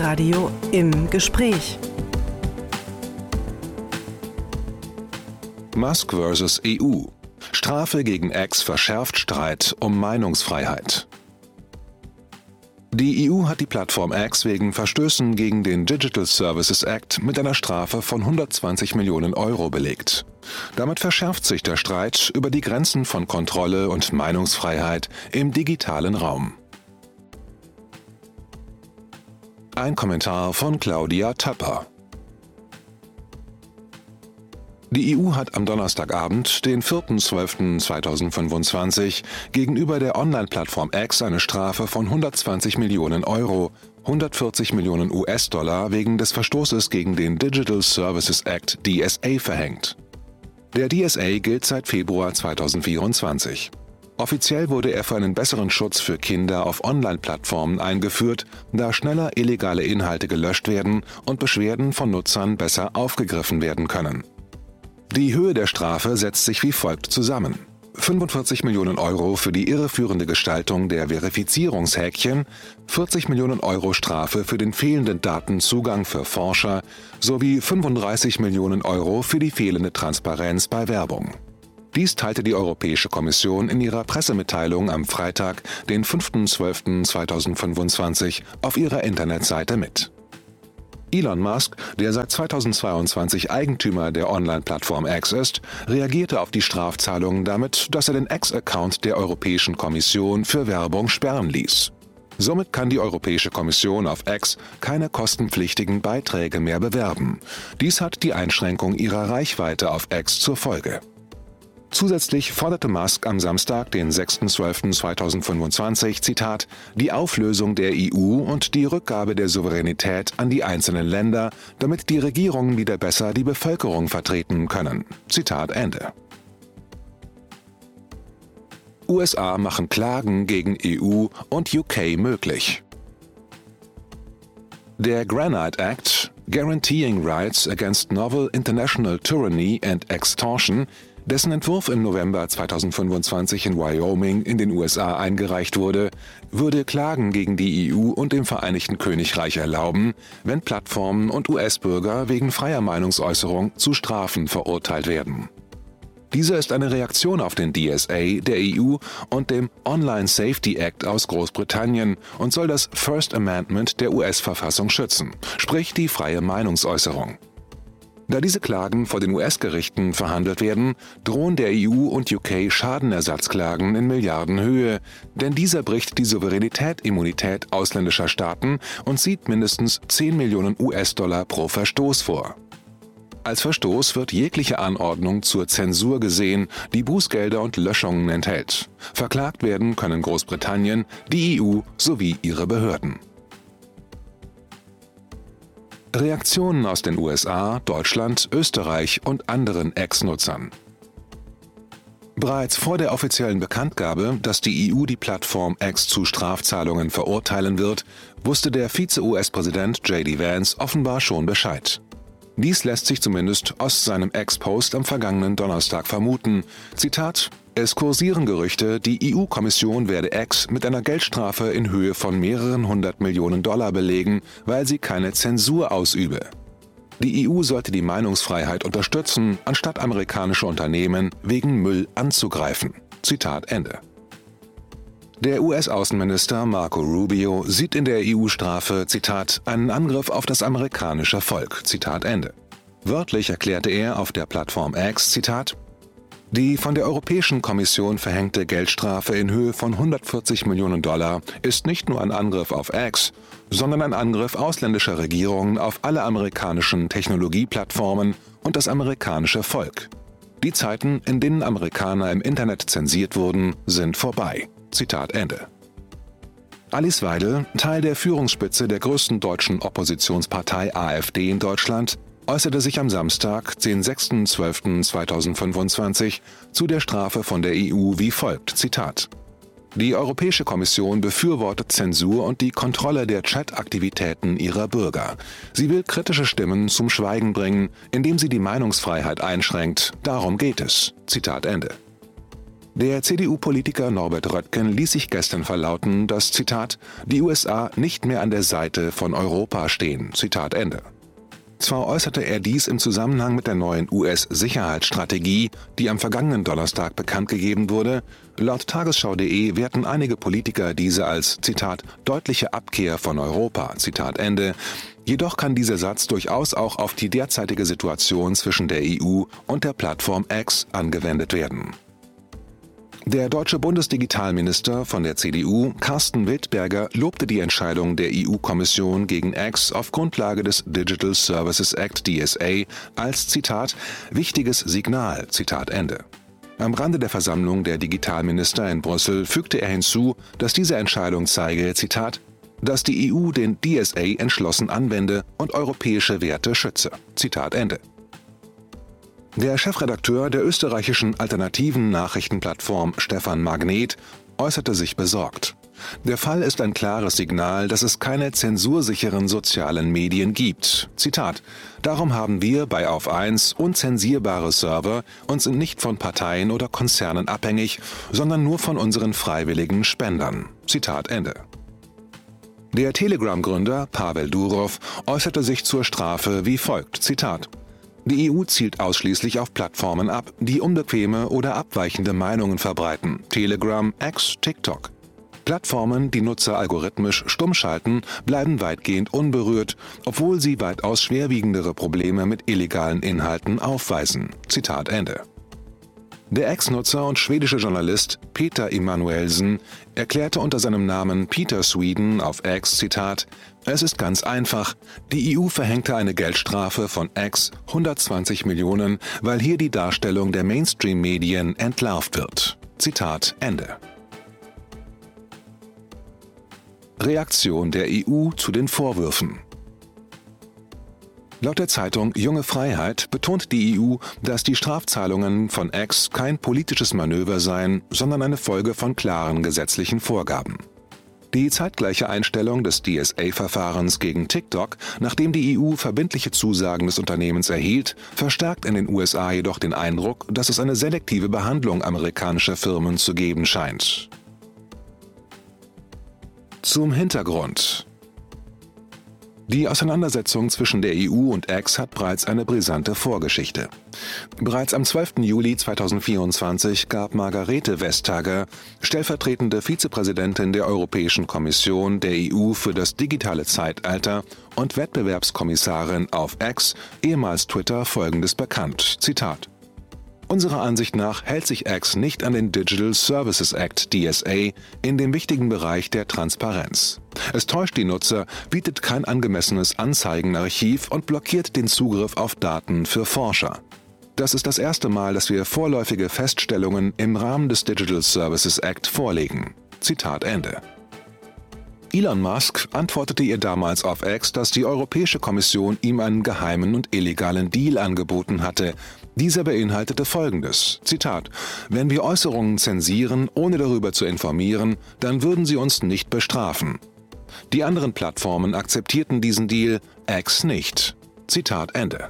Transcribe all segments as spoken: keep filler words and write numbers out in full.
Inforadio im Gespräch. Musk versus E U. Strafe gegen X verschärft Streit um Meinungsfreiheit. Die E U hat die Plattform X wegen Verstößen gegen den Digital Services Act mit einer Strafe von hundertzwanzig Millionen Euro belegt. Damit verschärft sich der Streit über die Grenzen von Kontrolle und Meinungsfreiheit im digitalen Raum. Ein Kommentar von Claudia Töpper. Die E U hat am Donnerstagabend, den vierten zwölften zweitausendfünfundzwanzig, gegenüber der Online-Plattform X eine Strafe von hundertzwanzig Millionen Euro, hundertvierzig Millionen U S-Dollar wegen des Verstoßes gegen den Digital Services Act D S A verhängt. Der D S A gilt seit Februar zweitausendvierundzwanzig. Offiziell wurde er für einen besseren Schutz für Kinder auf Online-Plattformen eingeführt, da schneller illegale Inhalte gelöscht werden und Beschwerden von Nutzern besser aufgegriffen werden können. Die Höhe der Strafe setzt sich wie folgt zusammen: fünfundvierzig Millionen Euro für die irreführende Gestaltung der Verifizierungshäkchen, vierzig Millionen Euro Strafe für den fehlenden Datenzugang für Forscher sowie fünfunddreißig Millionen Euro für die fehlende Transparenz bei Werbung. Dies teilte die Europäische Kommission in ihrer Pressemitteilung am Freitag, den fünften zwölften zweitausendfünfundzwanzig, auf ihrer Internetseite mit. Elon Musk, der seit zweitausendzweiundzwanzig Eigentümer der Online-Plattform X ist, reagierte auf die Strafzahlungen damit, dass er den X-Account der Europäischen Kommission für Werbung sperren ließ. Somit kann die Europäische Kommission auf X keine kostenpflichtigen Beiträge mehr bewerben. Dies hat die Einschränkung ihrer Reichweite auf X zur Folge. Zusätzlich forderte Musk am Samstag, den sechsten zwölften zweitausendfünfundzwanzig, Zitat, die Auflösung der E U und die Rückgabe der Souveränität an die einzelnen Länder, damit die Regierungen wieder besser die Bevölkerung vertreten können. Zitat Ende. U S A machen Klagen gegen E U und U K möglich. Der Granite Act, Guaranteeing Rights Against Novel International Tyranny and Extortion, dessen Entwurf im November zweitausendfünfundzwanzig in Wyoming in den U S A eingereicht wurde, würde Klagen gegen die E U und dem Vereinigten Königreich erlauben, wenn Plattformen und U S-Bürger wegen freier Meinungsäußerung zu Strafen verurteilt werden. Dieser ist eine Reaktion auf den D S A der E U und dem Online Safety Act aus Großbritannien und soll das First Amendment der U S-Verfassung schützen, sprich die freie Meinungsäußerung. Da diese Klagen vor den U S-Gerichten verhandelt werden, drohen der E U und U K Schadenersatzklagen in Milliardenhöhe, denn dieser bricht die Souveränität-Immunität ausländischer Staaten und sieht mindestens zehn Millionen U S-Dollar pro Verstoß vor. Als Verstoß wird jegliche Anordnung zur Zensur gesehen, die Bußgelder und Löschungen enthält. Verklagt werden können Großbritannien, die E U sowie ihre Behörden. Reaktionen aus den U S A, Deutschland, Österreich und anderen Ex-Nutzern. Bereits vor der offiziellen Bekanntgabe, dass die E U die Plattform X zu Strafzahlungen verurteilen wird, wusste der Vize-U S-Präsident J D Vance offenbar schon Bescheid. Dies lässt sich zumindest aus seinem Ex-Post am vergangenen Donnerstag vermuten. Zitat: Es kursieren Gerüchte, die E U-Kommission werde X mit einer Geldstrafe in Höhe von mehreren hundert Millionen Dollar belegen, weil sie keine Zensur ausübe. Die E U sollte die Meinungsfreiheit unterstützen, anstatt amerikanische Unternehmen wegen Müll anzugreifen. Zitat Ende. Der U S-Außenminister Marco Rubio sieht in der E U-Strafe, Zitat, einen Angriff auf das amerikanische Volk. Zitat Ende. Wörtlich erklärte er auf der Plattform X, Zitat, die von der Europäischen Kommission verhängte Geldstrafe in Höhe von hundertvierzig Millionen Dollar ist nicht nur ein Angriff auf X, sondern ein Angriff ausländischer Regierungen auf alle amerikanischen Technologieplattformen und das amerikanische Volk. Die Zeiten, in denen Amerikaner im Internet zensiert wurden, sind vorbei. Zitat Ende. Alice Weidel, Teil der Führungsspitze der größten deutschen Oppositionspartei A f D in Deutschland, äußerte sich am Samstag, den sechsten zwölften zweitausendfünfundzwanzig, zu der Strafe von der E U wie folgt, Zitat: Die Europäische Kommission befürwortet Zensur und die Kontrolle der Chat-Aktivitäten ihrer Bürger. Sie will kritische Stimmen zum Schweigen bringen, indem sie die Meinungsfreiheit einschränkt. Darum geht es. Zitat Ende. Der C D U-Politiker Norbert Röttgen ließ sich gestern verlauten, dass, Zitat, die U S A nicht mehr an der Seite von Europa stehen, Zitat Ende. Zwar äußerte er dies im Zusammenhang mit der neuen U S-Sicherheitsstrategie, die am vergangenen Donnerstag bekannt gegeben wurde, laut Tagesschau punkt de werten einige Politiker diese als, Zitat, deutliche Abkehr von Europa, Zitat Ende. Jedoch kann dieser Satz durchaus auch auf die derzeitige Situation zwischen der E U und der Plattform X angewendet werden. Der deutsche Bundesdigitalminister von der C D U, Carsten Wildberger, lobte die Entscheidung der E U-Kommission gegen X auf Grundlage des Digital Services Act D S A als, Zitat, wichtiges Signal, Zitat Ende. Am Rande der Versammlung der Digitalminister in Brüssel fügte er hinzu, dass diese Entscheidung zeige, Zitat, dass die E U den D S A entschlossen anwende und europäische Werte schütze, Zitat Ende. Der Chefredakteur der österreichischen alternativen Nachrichtenplattform Stefan Magnet äußerte sich besorgt. Der Fall ist ein klares Signal, dass es keine zensursicheren sozialen Medien gibt. Zitat: Darum haben wir bei Auf eins unzensierbare Server und sind nicht von Parteien oder Konzernen abhängig, sondern nur von unseren freiwilligen Spendern. Zitat Ende. Der Telegram-Gründer Pavel Durov äußerte sich zur Strafe wie folgt, Zitat: Die E U zielt ausschließlich auf Plattformen ab, die unbequeme oder abweichende Meinungen verbreiten. Telegram, X, TikTok. Plattformen, die Nutzer algorithmisch stumm schalten, bleiben weitgehend unberührt, obwohl sie weitaus schwerwiegendere Probleme mit illegalen Inhalten aufweisen. Zitat Ende. Der Ex-Nutzer und schwedische Journalist Peter Emanuelsen erklärte unter seinem Namen Peter Sweden auf X, Zitat, es ist ganz einfach, die E U verhängte eine Geldstrafe von X hundertzwanzig Millionen, weil hier die Darstellung der Mainstream-Medien entlarvt wird. Zitat Ende. Reaktion der E U zu den Vorwürfen. Laut der Zeitung Junge Freiheit betont die E U, dass die Strafzahlungen von X kein politisches Manöver seien, sondern eine Folge von klaren gesetzlichen Vorgaben. Die zeitgleiche Einstellung des D S A-Verfahrens gegen TikTok, nachdem die E U verbindliche Zusagen des Unternehmens erhielt, verstärkt in den U S A jedoch den Eindruck, dass es eine selektive Behandlung amerikanischer Firmen zu geben scheint. Zum Hintergrund. Die Auseinandersetzung zwischen der E U und X hat bereits eine brisante Vorgeschichte. Bereits am zwölften Juli zweitausendvierundzwanzig gab Margrethe Vestager, stellvertretende Vizepräsidentin der Europäischen Kommission der E U für das digitale Zeitalter und Wettbewerbskommissarin auf X, ehemals Twitter, Folgendes bekannt, Zitat: Unserer Ansicht nach hält sich X nicht an den Digital Services Act D S A in dem wichtigen Bereich der Transparenz. Es täuscht die Nutzer, bietet kein angemessenes Anzeigenarchiv und blockiert den Zugriff auf Daten für Forscher. Das ist das erste Mal, dass wir vorläufige Feststellungen im Rahmen des Digital Services Act vorlegen. Zitat Ende. Elon Musk antwortete ihr damals auf X, dass die Europäische Kommission ihm einen geheimen und illegalen Deal angeboten hatte. Dieser beinhaltete Folgendes, Zitat: Wenn wir Äußerungen zensieren, ohne darüber zu informieren, dann würden sie uns nicht bestrafen. Die anderen Plattformen akzeptierten diesen Deal, X nicht. Zitat Ende.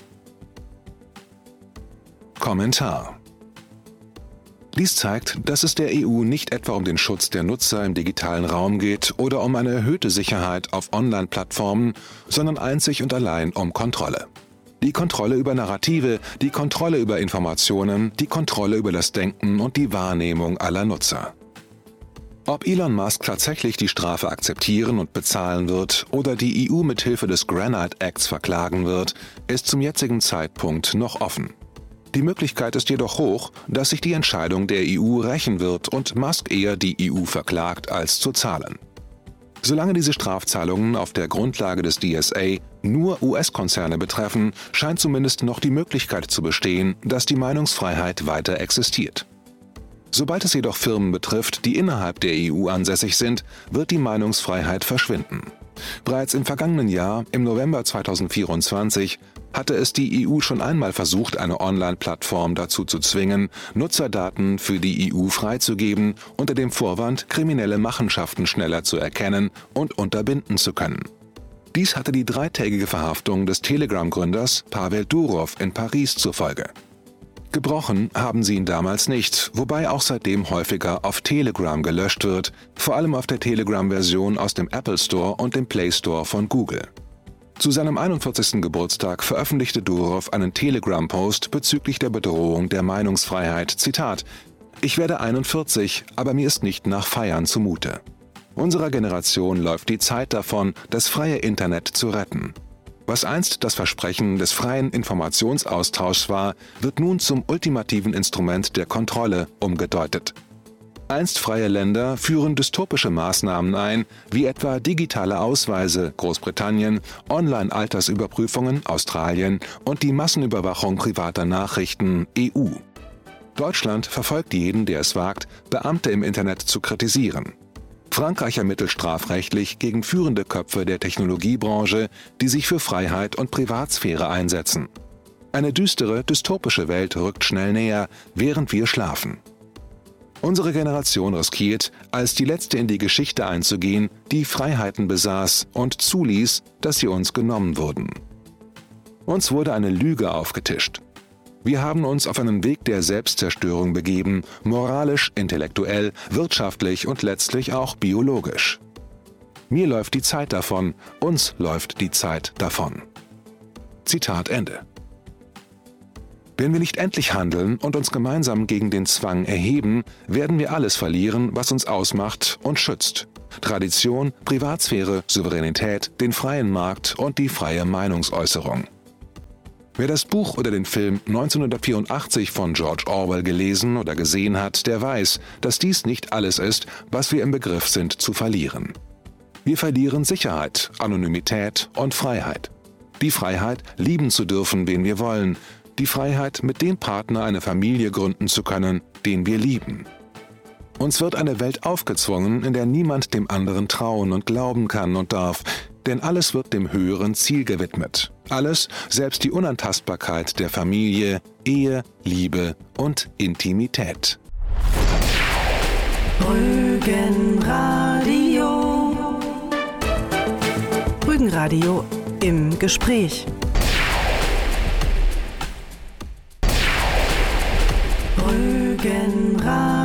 Kommentar. Dies zeigt, dass es der E U nicht etwa um den Schutz der Nutzer im digitalen Raum geht oder um eine erhöhte Sicherheit auf Online-Plattformen, sondern einzig und allein um Kontrolle. Die Kontrolle über Narrative, die Kontrolle über Informationen, die Kontrolle über das Denken und die Wahrnehmung aller Nutzer. Ob Elon Musk tatsächlich die Strafe akzeptieren und bezahlen wird oder die E U mithilfe des Granite Acts verklagen wird, ist zum jetzigen Zeitpunkt noch offen. Die Möglichkeit ist jedoch hoch, dass sich die Entscheidung der E U rächen wird und Musk eher die E U verklagt, als zu zahlen. Solange diese Strafzahlungen auf der Grundlage des D S A nur U S-Konzerne betreffen, scheint zumindest noch die Möglichkeit zu bestehen, dass die Meinungsfreiheit weiter existiert. Sobald es jedoch Firmen betrifft, die innerhalb der E U ansässig sind, wird die Meinungsfreiheit verschwinden. Bereits im vergangenen Jahr, im November zweitausendvierundzwanzig, hatte es die E U schon einmal versucht, eine Online-Plattform dazu zu zwingen, Nutzerdaten für die E U freizugeben, unter dem Vorwand, kriminelle Machenschaften schneller zu erkennen und unterbinden zu können. Dies hatte die dreitägige Verhaftung des Telegram-Gründers Pavel Durov in Paris zur Folge. Gebrochen haben sie ihn damals nicht, wobei auch seitdem häufiger auf Telegram gelöscht wird, vor allem auf der Telegram-Version aus dem Apple Store und dem Play Store von Google. Zu seinem einundvierzigsten Geburtstag veröffentlichte Durov einen Telegram-Post bezüglich der Bedrohung der Meinungsfreiheit. Zitat: Ich werde einundvierzig, aber mir ist nicht nach Feiern zumute. Unserer Generation läuft die Zeit davon, das freie Internet zu retten. Was einst das Versprechen des freien Informationsaustauschs war, wird nun zum ultimativen Instrument der Kontrolle umgedeutet. Einst freie Länder führen dystopische Maßnahmen ein, wie etwa digitale Ausweise Großbritannien, Online-Altersüberprüfungen Australien und die Massenüberwachung privater Nachrichten E U. Deutschland verfolgt jeden, der es wagt, Beamte im Internet zu kritisieren. Frankreich ermittelt strafrechtlich gegen führende Köpfe der Technologiebranche, die sich für Freiheit und Privatsphäre einsetzen. Eine düstere, dystopische Welt rückt schnell näher, während wir schlafen. Unsere Generation riskiert, als die letzte in die Geschichte einzugehen, die Freiheiten besaß und zuließ, dass sie uns genommen wurden. Uns wurde eine Lüge aufgetischt. Wir haben uns auf einen Weg der Selbstzerstörung begeben, moralisch, intellektuell, wirtschaftlich und letztlich auch biologisch. Mir läuft die Zeit davon, uns läuft die Zeit davon. Zitat Ende. Wenn wir nicht endlich handeln und uns gemeinsam gegen den Zwang erheben, werden wir alles verlieren, was uns ausmacht und schützt. Tradition, Privatsphäre, Souveränität, den freien Markt und die freie Meinungsäußerung. Wer das Buch oder den Film neunzehnhundertvierundachtzig von George Orwell gelesen oder gesehen hat, der weiß, dass dies nicht alles ist, was wir im Begriff sind zu verlieren. Wir verlieren Sicherheit, Anonymität und Freiheit. Die Freiheit, lieben zu dürfen, wen wir wollen. Die Freiheit, mit dem Partner eine Familie gründen zu können, den wir lieben. Uns wird eine Welt aufgezwungen, in der niemand dem anderen trauen und glauben kann und darf, denn alles wird dem höheren Ziel gewidmet. Alles, selbst die Unantastbarkeit der Familie, Ehe, Liebe und Intimität. Rügenradio. Rügenradio im Gespräch. Rügenradio.